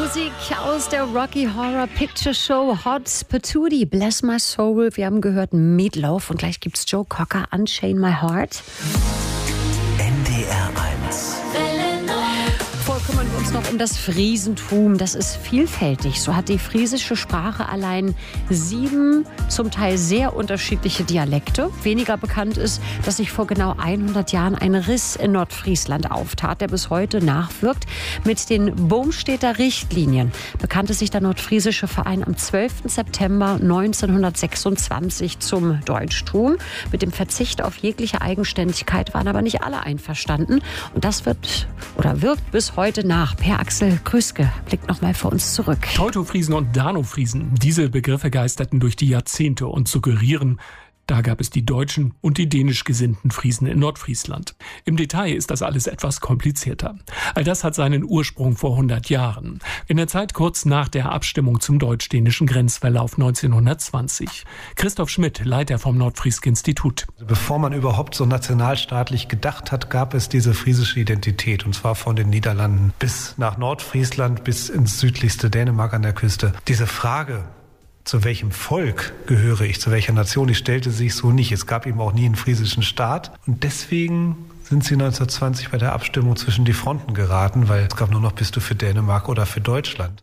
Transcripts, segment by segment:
Musik aus der Rocky Horror Picture Show Hot Patootie, Bless My Soul. Wir haben gehört Meatloaf und gleich gibt's Joe Cocker, Unchain My Heart. NDR 1. Kümmern wir uns noch um das Friesentum. Das ist vielfältig. So hat die friesische Sprache allein 7 zum Teil sehr unterschiedliche Dialekte. Weniger bekannt ist, dass sich vor genau 100 Jahren ein Riss in Nordfriesland auftat, der bis heute nachwirkt. Mit den Boomstedter Richtlinien bekannte sich der nordfriesische Verein am 12. September 1926 zum Deutschtum. Mit dem Verzicht auf jegliche Eigenständigkeit waren aber nicht alle einverstanden. Und das wirkt bis heute nach. Per Axel Krüske blickt noch mal vor uns zurück. Teutofriesen und Danofriesen, diese Begriffe geisterten durch die Jahrzehnte und suggerieren, da gab es die deutschen und die dänisch gesinnten Friesen in Nordfriesland. Im Detail ist das alles etwas komplizierter. All das hat seinen Ursprung vor 100 Jahren. In der Zeit kurz nach der Abstimmung zum deutsch-dänischen Grenzverlauf 1920. Christoph Schmidt, Leiter vom Nordfriesk-Institut. Bevor man überhaupt so nationalstaatlich gedacht hat, gab es diese friesische Identität. Und zwar von den Niederlanden bis nach Nordfriesland, bis ins südlichste Dänemark an der Küste. Diese Frage, zu welchem Volk gehöre ich, zu welcher Nation, die stellte sich so nicht. Es gab eben auch nie einen friesischen Staat. Und deswegen sind sie 1920 bei der Abstimmung zwischen die Fronten geraten, weil es gab nur noch, bist du für Dänemark oder für Deutschland.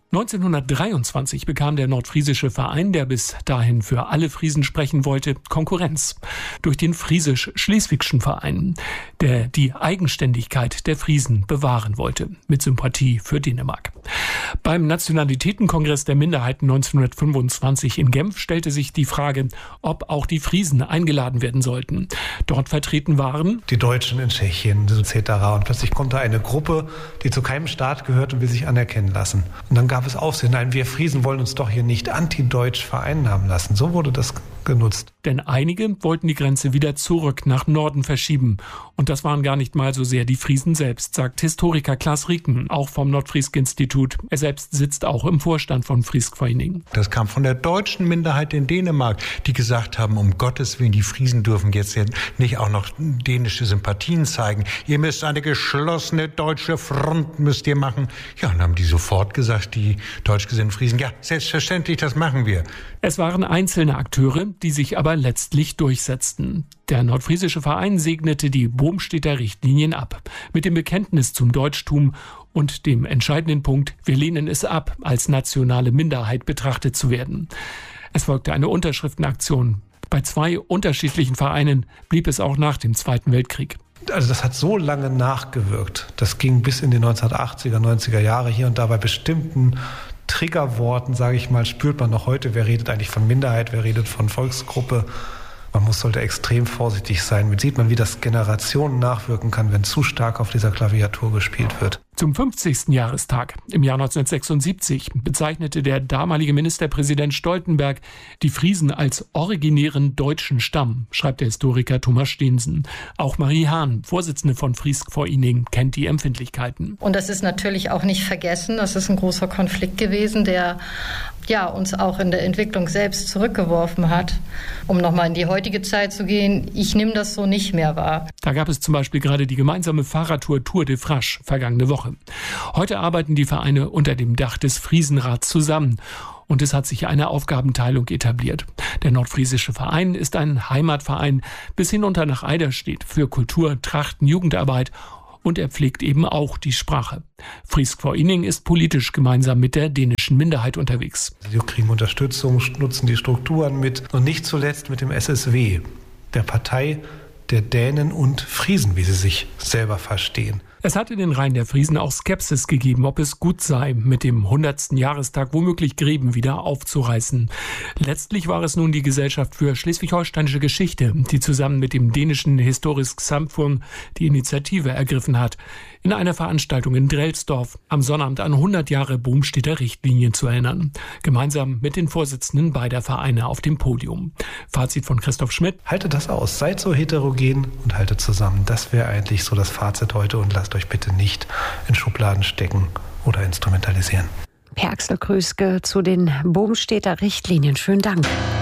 1923 bekam der nordfriesische Verein, der bis dahin für alle Friesen sprechen wollte, Konkurrenz durch den Friesisch-Schleswigschen Verein, der die Eigenständigkeit der Friesen bewahren wollte, mit Sympathie für Dänemark. Beim Nationalitätenkongress der Minderheiten 1925 in Genf stellte sich die Frage, ob auch die Friesen eingeladen werden sollten. Dort vertreten waren die Deutschen in Tschechien etc. Und plötzlich kommt da eine Gruppe, die zu keinem Staat gehört und will sich anerkennen lassen. Und dann gab es Aufsehen. Nein, wir Friesen wollen uns doch hier nicht antideutsch vereinnahmen lassen. So wurde das genutzt. Denn einige wollten die Grenze wieder zurück nach Norden verschieben. Und das waren gar nicht mal so sehr die Friesen selbst, sagt Historiker Klaas Rieken, auch vom Nordfriesk-Institut. Er selbst sitzt auch im Vorstand von Frieskforening. Das kam von der deutschen Minderheit in Dänemark, die gesagt haben, um Gottes Willen, die Friesen dürfen jetzt nicht auch noch dänische Sympathien zeigen. Ihr müsst eine geschlossene deutsche Front müsst ihr machen. Ja, und haben die sofort gesagt, die deutschgesinnten Friesen, ja, selbstverständlich, das machen wir. Es waren einzelne Akteure, die sich aber letztlich durchsetzten. Der nordfriesische Verein segnete die Boomstedter Richtlinien ab, mit dem Bekenntnis zum Deutschtum und dem entscheidenden Punkt, wir lehnen es ab, als nationale Minderheit betrachtet zu werden. Es folgte eine Unterschriftenaktion. Bei 2 unterschiedlichen Vereinen blieb es auch nach dem Zweiten Weltkrieg. Also das hat so lange nachgewirkt. Das ging bis in die 1980er, 90er Jahre. Hier und da bei bestimmten Triggerworten, sage ich mal, spürt man noch heute, wer redet eigentlich von Minderheit, wer redet von Volksgruppe. Sollte extrem vorsichtig sein. Jetzt sieht man, wie das Generationen nachwirken kann, wenn zu stark auf dieser Klaviatur gespielt wird. Zum 50. Jahrestag im Jahr 1976 bezeichnete der damalige Ministerpräsident Stoltenberg die Friesen als originären deutschen Stamm, schreibt der Historiker Thomas Steensen. Auch Marie Hahn, Vorsitzende von Frieskforening, kennt die Empfindlichkeiten. Und das ist natürlich auch nicht vergessen. Das ist ein großer Konflikt gewesen, der uns auch in der Entwicklung selbst zurückgeworfen hat. Um nochmal in die heutige Zeit zu gehen, ich nehme das so nicht mehr wahr. Da gab es zum Beispiel gerade die gemeinsame Fahrradtour Tour de Frache vergangene Woche. Heute arbeiten die Vereine unter dem Dach des Friesenrats zusammen. Und es hat sich eine Aufgabenteilung etabliert. Der Nordfriesische Verein ist ein Heimatverein bis hinunter nach Eiderstedt für Kultur, Trachten, Jugendarbeit. Und er pflegt eben auch die Sprache. Frieskforening ist politisch gemeinsam mit der dänischen Minderheit unterwegs. Sie kriegen Unterstützung, nutzen die Strukturen mit und nicht zuletzt mit dem SSW, der Partei der Dänen und Friesen, wie sie sich selber verstehen. Es hat in den Reihen der Friesen auch Skepsis gegeben, ob es gut sei, mit dem 100. Jahrestag womöglich Gräben wieder aufzureißen. Letztlich war es nun die Gesellschaft für schleswig-holsteinische Geschichte, die zusammen mit dem dänischen Historisk Samfund die Initiative ergriffen hat, in einer Veranstaltung in Drelsdorf am Sonnabend an 100 Jahre Boomstedter Richtlinien zu erinnern. Gemeinsam mit den Vorsitzenden beider Vereine auf dem Podium. Fazit von Christoph Schmidt. Haltet das aus, seid so heterogen und haltet zusammen. Das wäre eigentlich so das Fazit heute und lasst euch bitte nicht in Schubladen stecken oder instrumentalisieren. Per Axel Krüske zu den Boomstedter Richtlinien. Schönen Dank.